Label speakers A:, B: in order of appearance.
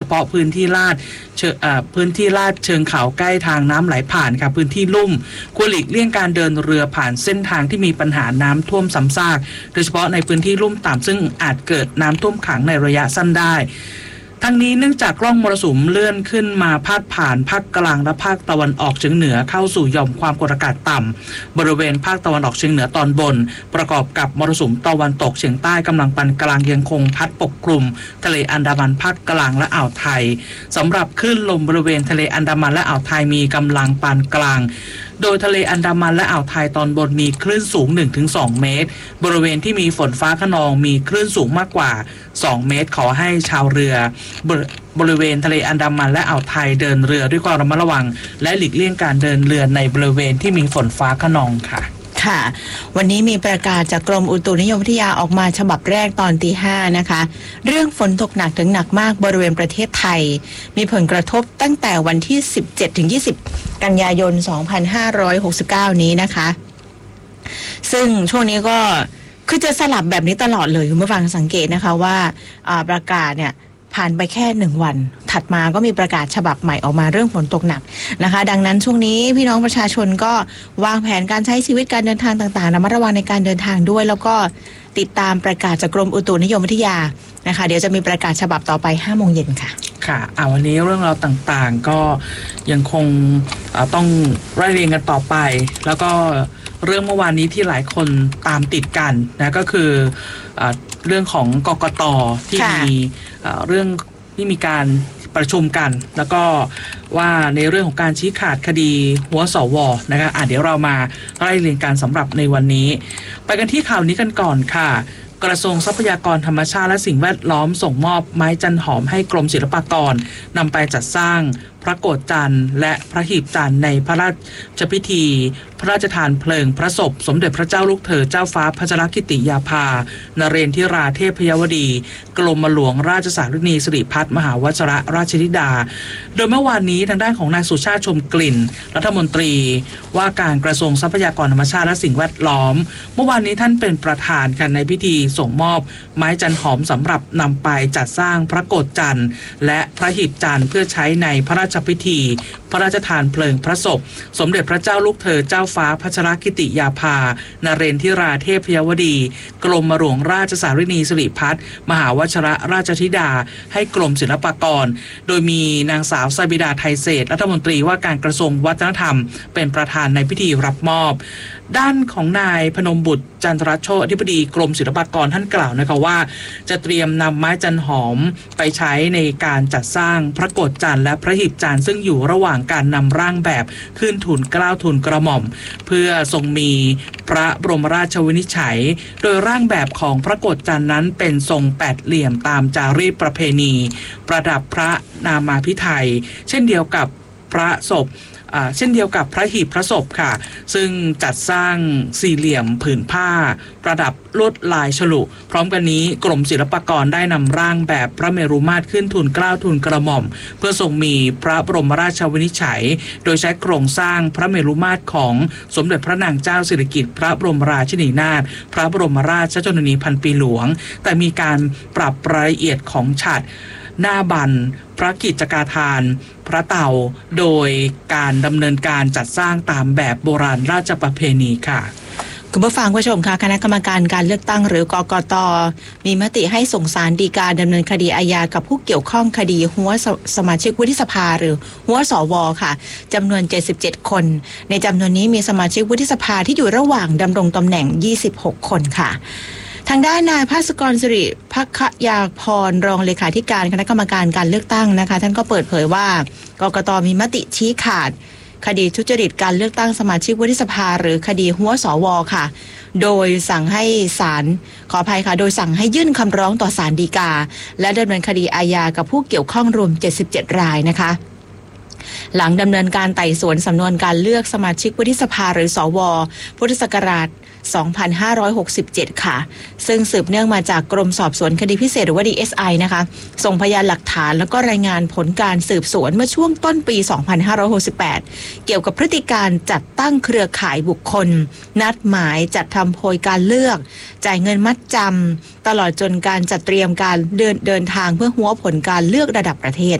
A: พาะพื้นที่ลาดเชิงเขาใกล้ทางน้ำไหลผ่านค่ะพื้นที่ลุ่มควรหลีกเลี่ยงการเดินเรือผ่านเส้นทางที่มีปัญหาน้ำท่วมซ้ำซากโดยเฉพาะในพื้นที่ลุ่มต่ำซึ่งอาจเกิดน้ำท่วมขังในระยะสั้นได้ทั้งนี้เนื่องจากร่องมรสุมเลื่อนขึ้นมาพาดผ่านภาคกลางและภาคตะวันออกเฉียงเหนือเข้าสู่หย่อมความกดอากาศต่ำบริเวณภาคตะวันออกเฉียงเหนือตอนบนประกอบกับมรสุมตะวันตกเฉียงใต้กำลังปานกลางยังคงพัดปกคลุมทะเลอันดามันภาคกลางและอ่าวไทยสำหรับคลื่นลมบริเวณทะเลอันดามันและอ่าวไทยมีกำลังปานกลางโดยทะเลอันดามันและอ่าวไทยตอนบนมีคลื่นสูง 1-2 เมตรบริเวณที่มีฝนฟ้าคะนองมีคลื่นสูงมากกว่า2 เมตรขอให้ชาวเรือบริเวณทะเลอันดามันและอ่าวไทยเดินเรือด้วยความระมัดระวังและหลีกเลี่ยงการเดินเรือในบริเวณที่มีฝนฟ้าคะนองค่ะ
B: ค่ะวันนี้มีประกาศจากกรมอุตุนิยมวิทยาออกมาฉบับแรกตอนตี 5นะคะเรื่องฝนตกหนักถึงหนักมากบริเวณประเทศไทยมีผลกระทบตั้งแต่วันที่ 17-20 กันยายน 2569 นี้นะคะซึ่งช่วงนี้ก็คือจะสลับแบบนี้ตลอดเลยคุณผู้ฟังสังเกตนะคะว่าประกาศเนี่ยผ่านไปแค่1 วันถัดมาก็มีประกาศฉบับใหม่ออกมาเรื่องฝนตกหนักนะคะดังนั้นช่วงนี้พี่น้องประชาชนก็วางแผนการใช้ชีวิตการเดินทางต่างๆระมัดระวังในการเดินทางด้วยแล้วก็ติดตามประกาศจากกรมอุตุนิยมวิทยานะคะเดี๋ยวจะมีประกาศฉบับต่อไป 5 โมงเย็นค่ะ
A: ค่ะวันนี้เรื่องราวต่างๆก็ยังคงต้องไล่เรียงกันต่อไปแล้วก็เรื่องเมื่อวานนี้ที่หลายคนตามติดกันนะก็คือเรื่องของกกต.ที่มีเรื่องที่มีการประชุมกันแล้วก็ว่าในเรื่องของการชี้ขาดคดีหัวสว.นะคะเดี๋ยวเรามาไล่เรียงกันสำหรับในวันนี้ไปกันที่ข่าวนี้กันก่อนค่ะกระทรวงทรัพยากรธรรมชาติและสิ่งแวดล้อมส่งมอบไม้จันหอมให้กรมศิลปากรนำไปจัดสร้างพระโกฐจันทร์และพระหีบจันทร์ในพระราชพิธีพระราชทานเพลิงพระศพสมเด็จพระเจ้าลูกเธอเจ้าฟ้าพัชรกิติยาภานเรนทิราเทพยวดีกรมหลวงราชสารินีสิริพัฒน์มหาวชรราชธิดาโดยเมื่อวานนี้ทางด้านของนายสุชาติชมกลิ่นรัฐมนตรีว่าการกระทรวงทรัพยากรธรรมชาติและสิ่งแวดล้อมเมื่อวานนี้ท่านเป็นประธานกันในพิธีส่งมอบไม้จันหอมสำหรับนำไปจัดสร้างพระโกฐจันทร์และพระหีบจันทร์เพื่อใช้ในพระราชพิธีพระราชทานเพลิงพระศพสมเด็จพระเจ้าลูกเธอเจ้าฟ้าพัชรกิติยาภานเรนทิราเทพยวดีกรมหลวงราชสารินีสิริพัฒน์มหาวชรราชธิดาให้กรมศิลปากรโดยมีนางสาวไซบิดาไทยเศรษฐ์รัฐมนตรีว่าการกระทรวงวัฒนธรรมเป็นประธานในพิธีรับมอบด้านของนายพนมบุตรจันทรโชติอธิบดีกรมศิลปากรท่านกล่าวนะคะว่าจะเตรียมนำไม้จันหอมไปใช้ในการจัดสร้างพระโกฐจันทร์และพระหีบจันทร์ซึ่งอยู่ระหว่างการนำร่างแบบขึ้นทูลเกล้าทูลกระหม่อมเพื่อทรงมีพระบรมราชวินิจฉัยโดยร่างแบบของพระโกฐจันทร์นั้นเป็นทรงแปดเหลี่ยมตามจารีตประเพณีประดับพระนามาภิไธยเช่นเดียวกับพระศพเช่นเดียวกับพระหีบพระศพค่ะซึ่งจัดสร้างสี่เหลี่ยมผืนผ้าประดับลวดลายฉลุพร้อมกันนี้กรมศิลปากรได้นำร่างแบบพระเมรุมาตรขึ้นทูลเกล้าทูลกระหม่อมเพื่อทรงมีพระบรมราชวินิจฉัยโดยใช้โครงสร้างพระเมรุมาตรของสมเด็จพระนางเจ้าสิริกิติ์พระบรมราชินีนาถพระบรมราชชนนีพันปีหลวงแต่มีการปรับรายละเอียดของฉัตรหน้าบันพระกิจการทานพระเต่าโดยการดำเนินการจัดสร้างตามแบบโบราณราชประเพณีค่ะ
B: คุณผู้ฟังผู้ชมค่ะคณะกรรมการการเลือกตั้งหรือกกต.มีมติให้ส่งศาลฎีกาดำเนินคดีอาญากับผู้เกี่ยวข้องคดีหัวสมาชิกวุฒิสภาหรือหัวสว.ค่ะจำนวน77คนในจำนวนนี้มีสมาชิกวุฒิสภาที่อยู่ระหว่างดำรงตำแหน่ง26คนค่ะทางด้านนายภาสกรสิริภัคยาพรรองเลขาธิการคณะกรรมการการเลือกตั้งนะคะท่านก็เปิดเผยว่ากกต.มีมติชี้ขาดคดีทุจริตการเลือกตั้งสมาชิกวุฒิสภาหรือคดีหัวสว.ค่ะโดยสั่งให้ศาลขออภัยค่ะโดยสั่งให้ยื่นคำร้องต่อศาลฎีกาและดำเนินคดีอาญากับผู้เกี่ยวข้องรวม77รายนะคะหลังดำเนินการไต่สวนสำนวนการเลือกสมาชิกวุฒิสภาหรือสว.พุทธศักราช2567 ค่ะซึ่งสืบเนื่องมาจากกรมสอบสวนคดีพิเศษหรือว่า DSI นะคะส่งพยานหลักฐานแล้วก็รายงานผลการสืบสวนเมื่อช่วงต้นปี 2568 เกี่ยวกับพฤติการจัดตั้งเครือข่ายบุคคลนัดหมายจัดทำโพยการเลือกจ่ายเงินมัดจำตลอดจนการจัดเตรียมการเดินทางเพื่อหัวผลการเลือกระดับประเทศ